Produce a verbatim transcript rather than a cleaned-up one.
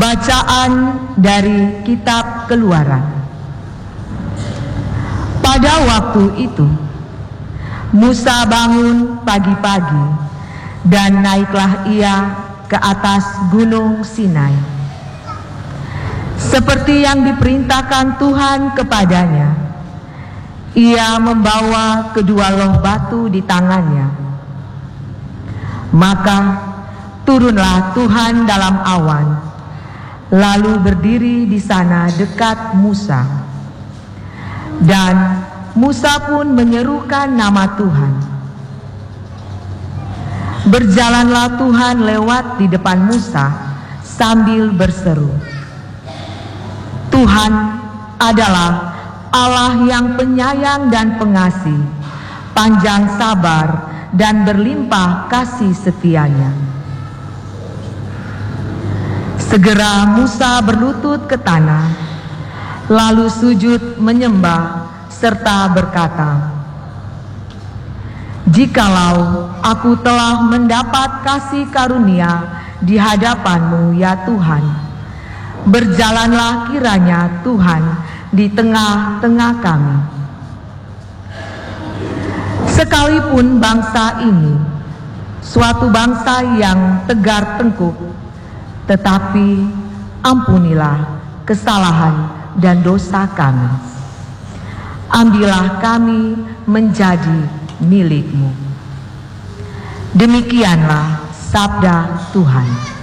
Bacaan dari Kitab Keluaran. Pada waktu itu, Musa bangun pagi-pagi dan naiklah ia ke atas gunung Sinai. Seperti yang diperintahkan Tuhan kepadanya, ia membawa kedua loh batu di tangannya. Maka turunlah Tuhan dalam awan, lalu berdiri di sana dekat Musa. Dan Musa pun menyerukan nama Tuhan. Berjalanlah Tuhan lewat di depan Musa sambil berseru, "Tuhan adalah Allah yang penyayang dan pengasih, panjang sabar dan berlimpah kasih setianya." Segera Musa berlutut ke tanah, lalu sujud menyembah serta berkata, "Jikalau aku telah mendapat kasih karunia di hadapan-Mu ya Tuhan, berjalanlah kiranya Tuhan di tengah-tengah kami. Sekalipun bangsa ini suatu bangsa yang tegar tengkuk, tetapi ampunilah kesalahan dan dosa kami. Ambillah kami menjadi milik-Mu." Demikianlah sabda Tuhan.